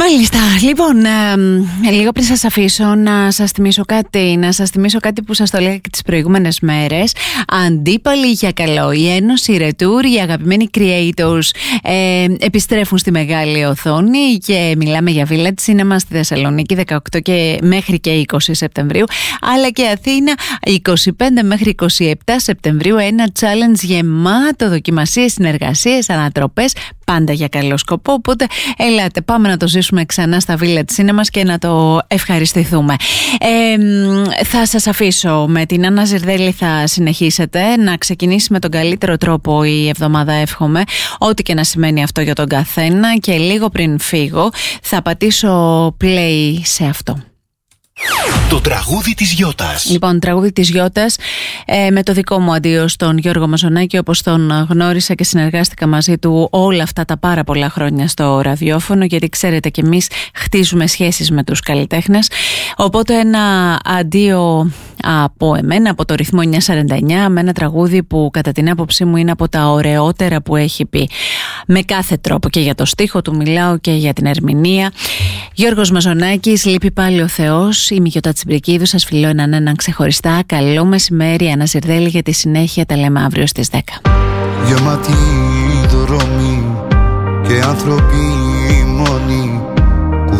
Μάλιστα, λοιπόν, λίγο πριν σας αφήσω να σας θυμίσω κάτι που σας το λέγα και τις προηγούμενες μέρες. Αντίπαλοι για καλό, η Ένωση Retour, οι αγαπημένοι creators επιστρέφουν στη μεγάλη οθόνη και μιλάμε για Village Cinema στη Θεσσαλονίκη 18 και μέχρι και 20 Σεπτεμβρίου, αλλά και Αθήνα 25 μέχρι 27 Σεπτεμβρίου, ένα challenge γεμάτο δοκιμασίες, συνεργασίες, ανατροπές, πάντα για καλό σκοπό. Οπότε ελάτε, πάμε να το ζήσουμε ξανά στα Village Cinemas και να το ευχαριστηθούμε. Θα σας αφήσω με την Άννα Ζιρδέλη, θα συνεχίσετε να ξεκινήσει με τον καλύτερο τρόπο η εβδομάδα, εύχομαι, ό,τι και να σημαίνει αυτό για τον καθένα, και λίγο πριν φύγω θα πατήσω play σε αυτό. Το τραγούδι της Γιώτας. Λοιπόν, τραγούδι της Γιώτας, με το δικό μου αντίο στον Γιώργο Μαζονάκη, όπως τον γνώρισα και συνεργάστηκα μαζί του όλα αυτά τα πάρα πολλά χρόνια στο ραδιόφωνο, γιατί ξέρετε και εμείς χτίζουμε σχέσεις με τους καλλιτέχνες. Οπότε ένα αντίο από εμένα, από το ρυθμό 949, με ένα τραγούδι που κατά την άποψή μου είναι από τα ωραιότερα που έχει πει. Με κάθε τρόπο, και για το στίχο του μιλάω και για την ερμηνεία. Γιώργος Μαζονάκης, λείπει πάλι ο Θεός. Είμαι η Γιώτα Τσιμπρικίδου, σας φιλώ έναν ξεχωριστά. Καλό μεσημέρι, Άννα Ζιρδέλη, για τη συνέχεια τα λέμε αύριο στις 10. Γεμάτη δρόμοι και άνθρωποι μόνοι,